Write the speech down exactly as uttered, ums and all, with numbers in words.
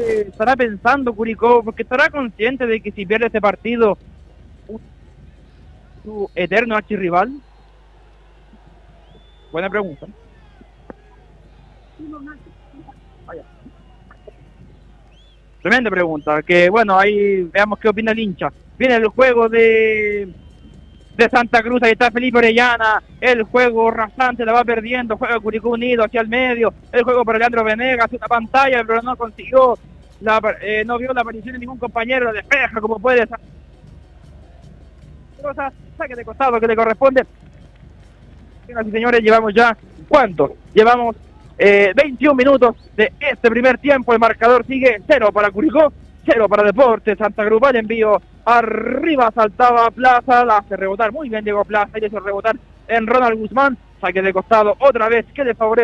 que estará pensando Curicó? Porque estará consciente de que si pierde este partido, su eterno archirrival. Buena pregunta. Vaya. Tremenda pregunta, que bueno, ahí veamos qué opina el hincha. Viene el juego de, de Santa Cruz, ahí está Felipe Orellana, el juego rasante la va perdiendo, juega Curicó Unido hacia el medio, el juego para Leandro Venegas, una pantalla, pero no consiguió, la, eh, no vio la aparición de ningún compañero, la despeja como puede. Cosa, saque de costado que le corresponde. Señoras y señores, llevamos ya, ¿cuánto? Llevamos eh, veintiún minutos de este primer tiempo. El marcador sigue cero para Curicó, cero para Deportes Santa Cruz. El envío arriba, saltaba Plaza, la hace rebotar muy bien Diego Plaza y le hace rebotar en Ronald Guzmán. Saque de costado otra vez que le favorece